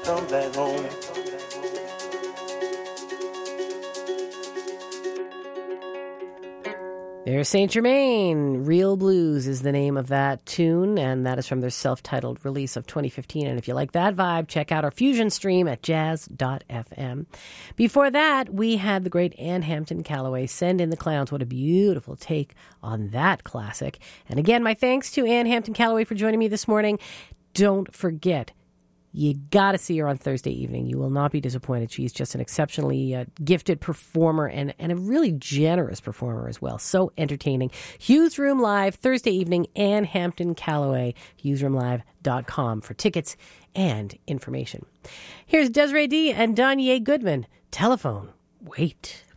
come back home. There's Saint Germain. Real Blues is the name of that tune, and that is from their self-titled release of 2015. And if you like that vibe, check out our Fusion stream at jazz.fm. Before that, we had the great Ann Hampton Callaway, Send in the Clowns. What a beautiful take on that classic. And again, my thanks to Ann Hampton Callaway for joining me this morning. Don't forget, you got to see her on Thursday evening. You will not be disappointed. She's just an exceptionally gifted performer and a really generous performer as well. So entertaining. Hughes Room Live, Thursday evening, Ann Hampton Callaway, hughesroomlive.com for tickets and information. Here's Desiree D. and Danye Goodman. Telephone. Wait.